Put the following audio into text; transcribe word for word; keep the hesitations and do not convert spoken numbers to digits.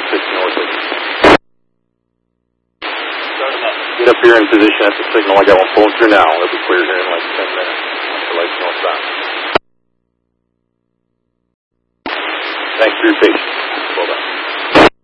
one six north of you. Get up here in position at the signal. I got one pulling through now. It'll be clear here in like ten minutes. The lights northbound. Thanks for your patience.